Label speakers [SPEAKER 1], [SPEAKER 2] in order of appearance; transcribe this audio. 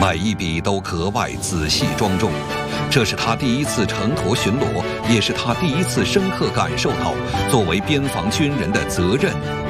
[SPEAKER 1] 每一笔都格外仔细庄重。这是他第一次城头巡逻，也是他第一次深刻感受到作为边防军人的责任